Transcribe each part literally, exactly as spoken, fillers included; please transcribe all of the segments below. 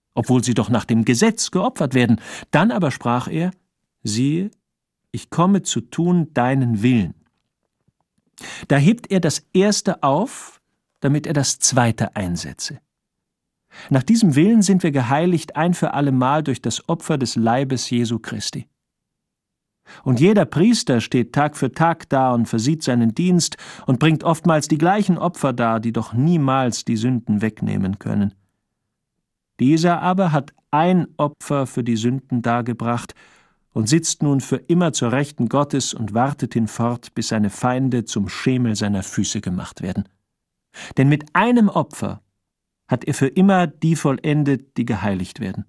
obwohl sie doch nach dem Gesetz geopfert werden. Dann aber sprach er: Siehe, ich komme zu tun deinen Willen. Da hebt er das Erste auf, damit er das Zweite einsetze. Nach diesem Willen sind wir geheiligt ein für allemal durch das Opfer des Leibes Jesu Christi. Und jeder Priester steht Tag für Tag da und versieht seinen Dienst und bringt oftmals die gleichen Opfer dar, die doch niemals die Sünden wegnehmen können. Dieser aber hat ein Opfer für die Sünden dargebracht und sitzt nun für immer zur Rechten Gottes und wartet hinfort, bis seine Feinde zum Schemel seiner Füße gemacht werden. Denn mit einem Opfer hat er für immer die vollendet, die geheiligt werden.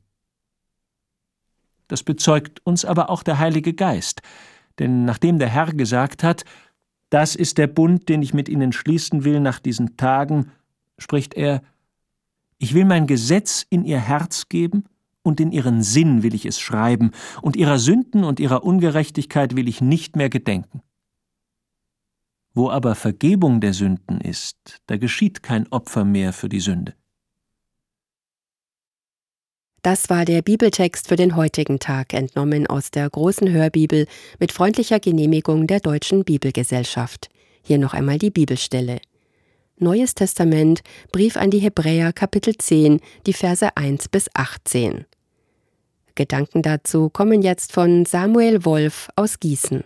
Das bezeugt uns aber auch der Heilige Geist, denn nachdem der Herr gesagt hat: Das ist der Bund, den ich mit ihnen schließen will nach diesen Tagen, spricht er: Ich will mein Gesetz in ihr Herz geben, und in ihren Sinn will ich es schreiben, und ihrer Sünden und ihrer Ungerechtigkeit will ich nicht mehr gedenken. Wo aber Vergebung der Sünden ist, da geschieht kein Opfer mehr für die Sünde. Das war der Bibeltext für den heutigen Tag, entnommen aus der Großen Hörbibel mit freundlicher Genehmigung der Deutschen Bibelgesellschaft. Hier noch einmal die Bibelstelle. Neues Testament, Brief an die Hebräer, Kapitel zehn, die Verse eins bis achtzehn. Gedanken dazu kommen jetzt von Samuel Wolf aus Gießen.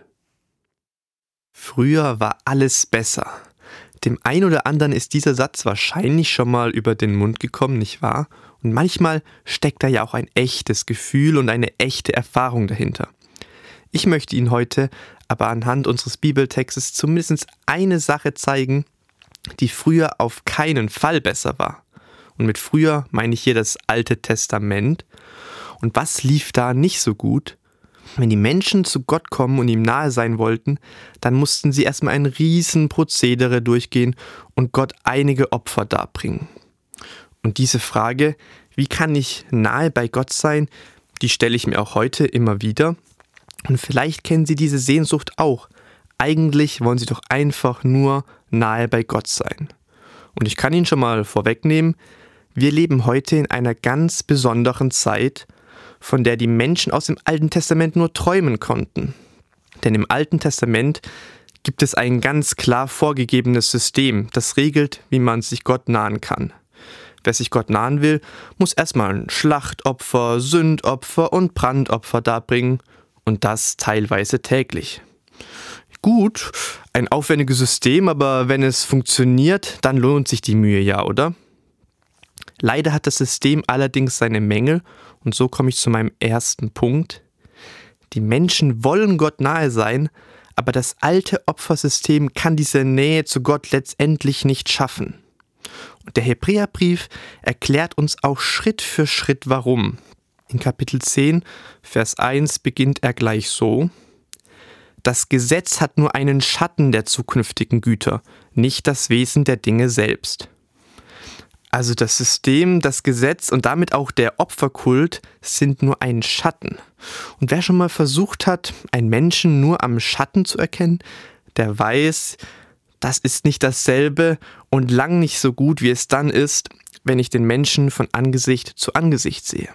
Früher war alles besser. Dem einen oder anderen ist dieser Satz wahrscheinlich schon mal über den Mund gekommen, nicht wahr? Und manchmal steckt da ja auch ein echtes Gefühl und eine echte Erfahrung dahinter. Ich möchte Ihnen heute aber anhand unseres Bibeltextes zumindest eine Sache zeigen, die früher auf keinen Fall besser war. Und mit früher meine ich hier das Alte Testament. Und was lief da nicht so gut? Wenn die Menschen zu Gott kommen und ihm nahe sein wollten, dann mussten sie erstmal ein riesen Prozedere durchgehen und Gott einige Opfer darbringen. Und diese Frage, wie kann ich nahe bei Gott sein, die stelle ich mir auch heute immer wieder. Und vielleicht kennen Sie diese Sehnsucht auch. Eigentlich wollen Sie doch einfach nur nahe bei Gott sein. Und ich kann Ihnen schon mal vorwegnehmen, wir leben heute in einer ganz besonderen Zeit, von der die Menschen aus dem Alten Testament nur träumen konnten. Denn im Alten Testament gibt es ein ganz klar vorgegebenes System, das regelt, wie man sich Gott nahen kann. Wer sich Gott nahen will, muss erstmal ein Schlachtopfer, Sündopfer und Brandopfer darbringen und das teilweise täglich. Gut, ein aufwendiges System, aber wenn es funktioniert, dann lohnt sich die Mühe ja, oder? Leider hat das System allerdings seine Mängel und so komme ich zu meinem ersten Punkt. Die Menschen wollen Gott nahe sein, aber das alte Opfersystem kann diese Nähe zu Gott letztendlich nicht schaffen. Und der Hebräerbrief erklärt uns auch Schritt für Schritt warum. In Kapitel zehn, Vers eins beginnt er gleich so: Das Gesetz hat nur einen Schatten der zukünftigen Güter, nicht das Wesen der Dinge selbst. Also das System, das Gesetz und damit auch der Opferkult sind nur ein Schatten. Und wer schon mal versucht hat, einen Menschen nur am Schatten zu erkennen, der weiß, das ist nicht dasselbe und lang nicht so gut, wie es dann ist, wenn ich den Menschen von Angesicht zu Angesicht sehe.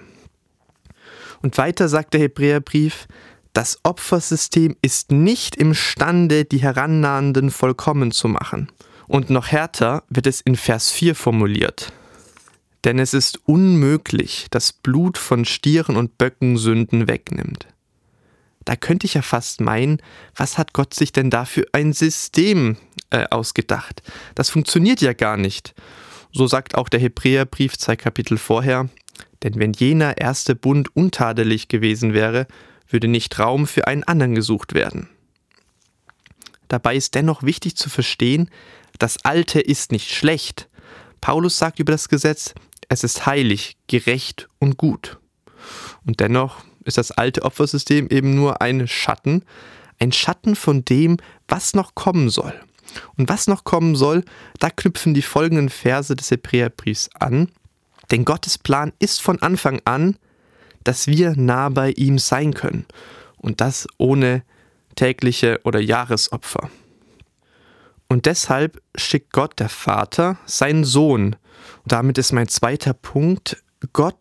Und weiter sagt der Hebräerbrief: Das Opfersystem ist nicht imstande, die Herannahenden vollkommen zu machen. Und noch härter wird es in Vers vier formuliert. Denn es ist unmöglich, dass Blut von Stieren und Böcken Sünden wegnimmt. Da könnte ich ja fast meinen, was hat Gott sich denn da für ein System äh, ausgedacht? Das funktioniert ja gar nicht. So sagt auch der Hebräerbrief zwei Kapitel vorher: Denn wenn jener erste Bund untadelig gewesen wäre, würde nicht Raum für einen anderen gesucht werden. Dabei ist dennoch wichtig zu verstehen, das Alte ist nicht schlecht. Paulus sagt über das Gesetz, es ist heilig, gerecht und gut. Und dennoch ist das alte Opfersystem eben nur ein Schatten, ein Schatten von dem, was noch kommen soll. Und was noch kommen soll, da knüpfen die folgenden Verse des Hebräerbriefs an. Denn Gottes Plan ist von Anfang an, dass wir nah bei ihm sein können. Und das ohne tägliche oder Jahresopfer. Und deshalb schickt Gott, der Vater, seinen Sohn. Und damit ist mein zweiter Punkt: Gott